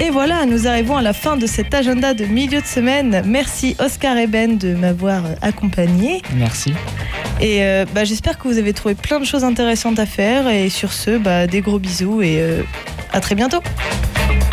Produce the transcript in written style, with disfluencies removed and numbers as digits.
Et voilà, nous arrivons à la fin de cet agenda de milieu de semaine. Merci Oscar et Ben de m'avoir accompagné. Merci. Et j'espère que vous avez trouvé plein de choses intéressantes à faire. Et sur ce, des gros bisous et à très bientôt.